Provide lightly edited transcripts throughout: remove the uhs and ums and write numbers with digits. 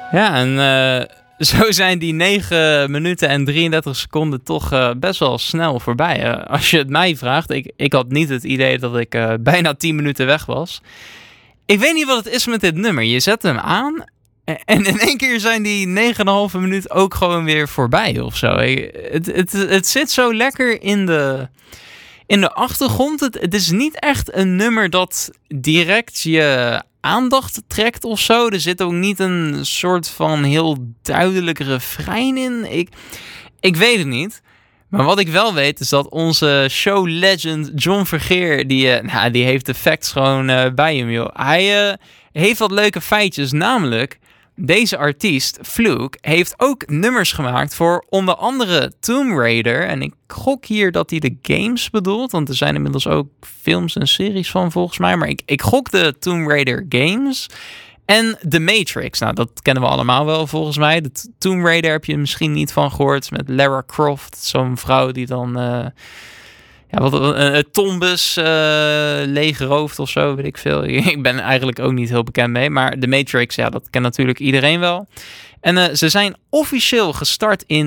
Ja, en zo zijn die 9 minuten en 33 seconden toch best wel snel voorbij. Als je het mij vraagt, ik had niet het idee dat ik bijna 10 minuten weg was. Ik weet niet wat het is met dit nummer. Je zet hem aan en in één keer zijn die 9,5 minuten ook gewoon weer voorbij of zo. Het zit zo lekker in de achtergrond. Het is niet echt een nummer dat direct je aandacht trekt of zo. Er zit ook niet een soort van heel duidelijk refrein in. Ik weet het niet. Maar wat ik wel weet is dat onze show legend John Vergeer, die heeft de facts gewoon bij hem, joh. Hij heeft wat leuke feitjes, namelijk deze artiest, Fluke, heeft ook nummers gemaakt voor onder andere Tomb Raider. En ik gok hier dat hij de games bedoelt, want er zijn inmiddels ook films en series van volgens mij. Maar ik gok de Tomb Raider games en The Matrix. Nou, dat kennen we allemaal wel volgens mij. De Tomb Raider heb je misschien niet van gehoord, met Lara Croft, zo'n vrouw die dan een tombus leegrooft of zo, weet ik veel. Ik ben eigenlijk ook niet heel bekend mee. Maar The Matrix, ja, dat kent natuurlijk iedereen wel. En ze zijn officieel gestart in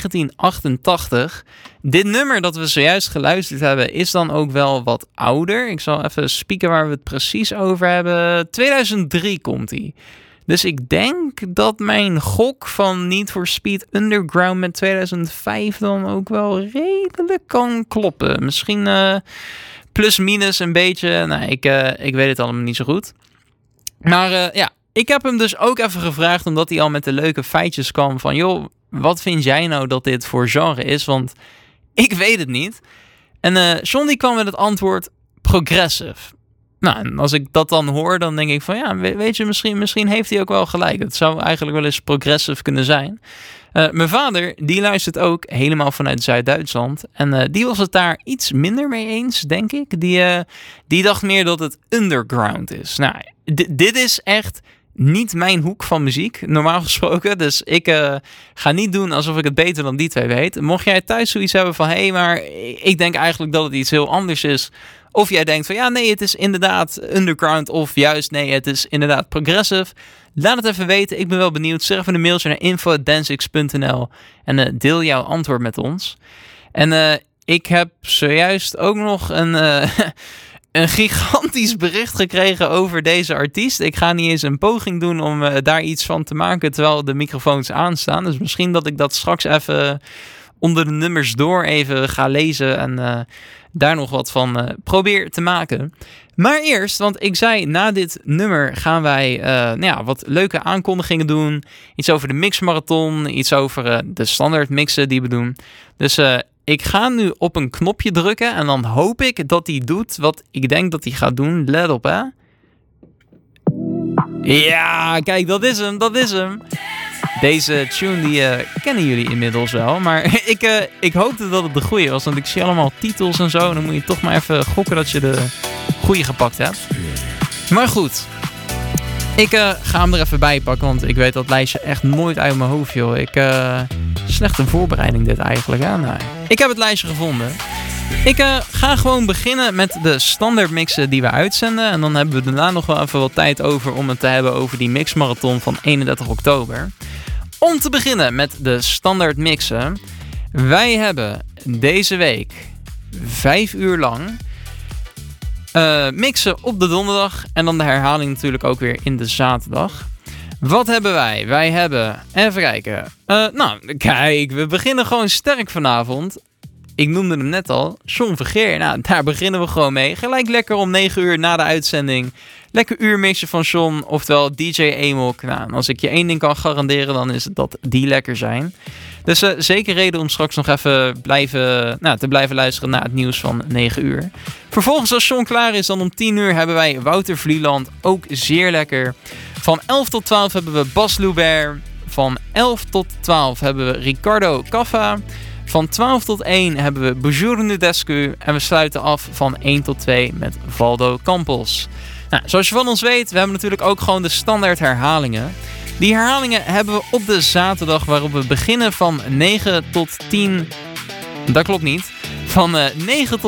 1988. Dit nummer dat we zojuist geluisterd hebben is dan ook wel wat ouder. Ik zal even spieken waar we het precies over hebben. 2003 komt hij. Dus ik denk dat mijn gok van Need for Speed Underground met 2005 dan ook wel redelijk kan kloppen. Misschien plus minus een beetje. Nou, ik weet het allemaal niet zo goed. Maar ik heb hem dus ook even gevraagd, omdat hij al met de leuke feitjes kwam van, joh, wat vind jij nou dat dit voor genre is? Want ik weet het niet. En John die kwam met het antwoord progressive. Nou, en als ik dat dan hoor, dan denk ik van ja, weet je, misschien heeft hij ook wel gelijk. Het zou eigenlijk wel eens progressive kunnen zijn. Mijn vader, die luistert ook helemaal vanuit Zuid-Duitsland. En die was het daar iets minder mee eens, denk ik. Die dacht meer dat het underground is. Nou, dit is echt niet mijn hoek van muziek, normaal gesproken. Dus ik ga niet doen alsof ik het beter dan die twee weet. Mocht jij thuis zoiets hebben van, hé, maar ik denk eigenlijk dat het iets heel anders is. Of jij denkt van, ja, nee, het is inderdaad underground. Of juist, nee, het is inderdaad progressive. Laat het even weten. Ik ben wel benieuwd. Stuur even een mailtje naar info@dancix.nl en deel jouw antwoord met ons. En ik heb zojuist ook nog een gigantisch bericht gekregen over deze artiest. Ik ga niet eens een poging doen om daar iets van te maken terwijl de microfoons aanstaan. Dus misschien dat ik dat straks even onder de nummers door even ga lezen en daar nog wat van probeer te maken. Maar eerst, want ik zei, na dit nummer gaan wij wat leuke aankondigingen doen. Iets over de mixmarathon, iets over de standaard mixen die we doen. Dus ik ga nu op een knopje drukken en dan hoop ik dat hij doet wat ik denk dat hij gaat doen. Let op, hè. Ja, kijk, dat is hem. Deze tune die kennen jullie inmiddels wel. Maar ik hoopte dat het de goede was. Want ik zie allemaal titels en zo. En dan moet je toch maar even gokken dat je de goede gepakt hebt. Maar goed. Ik ga hem er even bij pakken. Want ik weet dat lijstje echt nooit uit mijn hoofd, joh. Slechte voorbereiding dit eigenlijk. Hè? Nee. Ik heb het lijstje gevonden. Ik ga gewoon beginnen met de standaard mixen die we uitzenden. En dan hebben we daarna nog wel even wat tijd over om het te hebben over die mixmarathon van 31 oktober. Om te beginnen met de standaard mixen. Wij hebben deze week 5 uur lang mixen op de donderdag. En dan de herhaling natuurlijk ook weer in de zaterdag. Wat hebben wij? Wij hebben, even kijken. Kijk, we beginnen gewoon sterk vanavond. Ik noemde hem net al, John Vergeer. Nou, daar beginnen we gewoon mee. Gelijk lekker om 9 uur na de uitzending. Lekker uurmixje van John, oftewel DJ Amok. Nou, en als ik je één ding kan garanderen, dan is het dat die lekker zijn. Dus zeker reden om straks nog even te blijven luisteren naar het nieuws van 9 uur. Vervolgens, als John klaar is, dan om 10 uur hebben wij Wouter Vlieland. Ook zeer lekker. Van 11 tot 12 hebben we Bas Loubert. Van 11 tot 12 hebben we Ricardo Caffa. Van 12 tot 1 hebben we Bonjour Nudescu. En we sluiten af van 1 tot 2 met Valdo Campos. Nou, zoals je van ons weet, we hebben natuurlijk ook gewoon de standaard herhalingen. Die herhalingen hebben we op de zaterdag, waarop we beginnen van 9 tot 10. Dat klopt niet. Van 9 tot